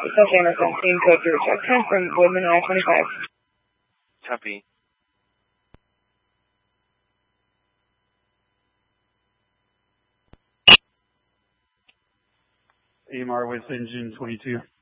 South Anderson, team code 3 check 10 from Woodman I-25. Copy. AMR with engine 22.